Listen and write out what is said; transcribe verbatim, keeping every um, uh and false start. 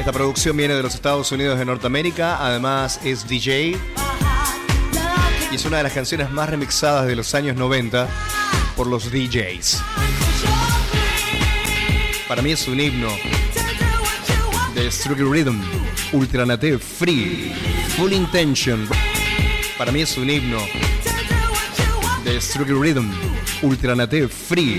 Esta producción viene de los Estados Unidos de Norteamérica, además es D J y es una de las canciones más remixadas de los años noventa por los D Js. Para mí es un himno de Struggle Rhythm, Ultra Native Free, Full Intention. Para mí es un himno de Struggle Rhythm, Ultra Native Free,